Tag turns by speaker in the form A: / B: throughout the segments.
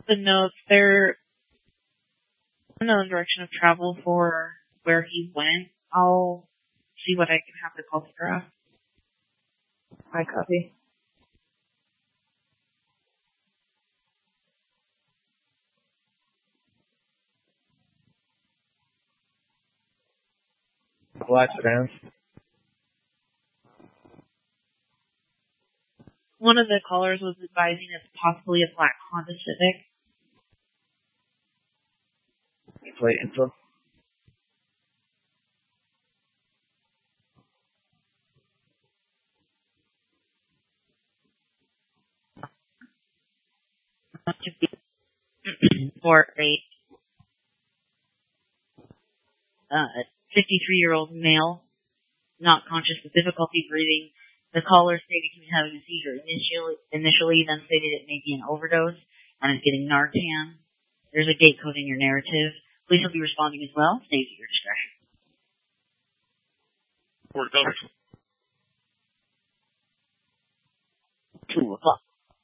A: The notes, they're in the direction of travel for where he went. I'll see what I can have the call figure out.
B: I copy. Black sedans.
A: One of the callers was advising it's possibly a black Honda Civic.
B: Plate info.
A: For a 53-year-old male, not conscious with difficulty breathing. The caller stated he was having a seizure initially, then stated it may be an overdose and is getting Narcan. There's a gate code in your narrative. Please will be responding as well. Stay at your discretion. 2 o'clock.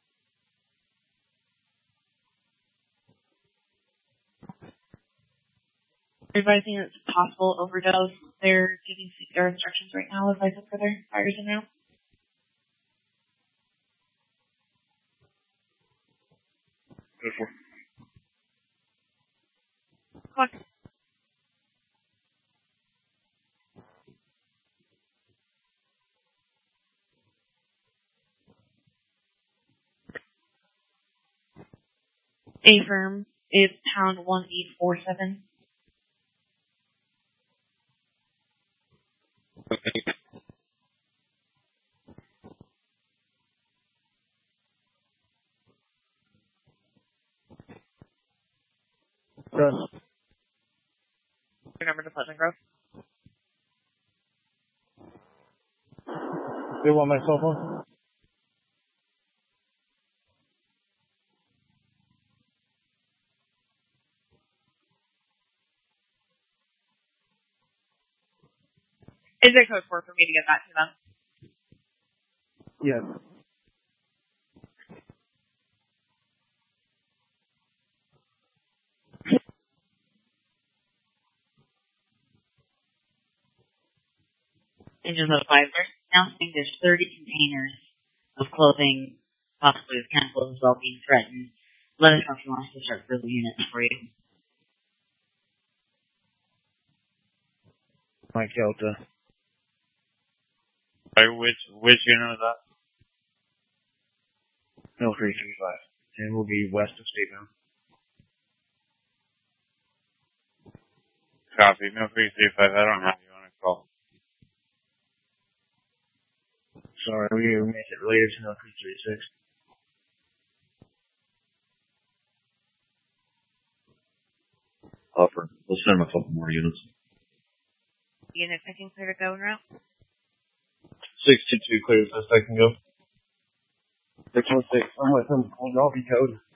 A: Advising it's a possible overdose. They're giving CPR instructions right now. Advising for their fires in now.
B: Go for.
A: Clock. A-firm is pound 1847.
B: Trust.
A: Your number to Pleasant Grove.
B: Do you want my cell phone?
A: Is there code 4 for me to get that to them?
B: Yes.
A: Engines of 5. They're announcing there's 30 containers of clothing, possibly with chemicals as well, being threatened. Let us know if you want us to start further units for you.
B: Mike Delta.
C: Which unit is that?
B: No 335. And we'll be west of State Mountain.
C: Copy. No 335. I don't have you on a call.
B: Sorry, we made it related to no 336.
D: Offer. We'll send them a couple more units.
A: Unit picking clear to go en route.
B: 622 clear as best I can go. 616. I'm with him. I'll be code.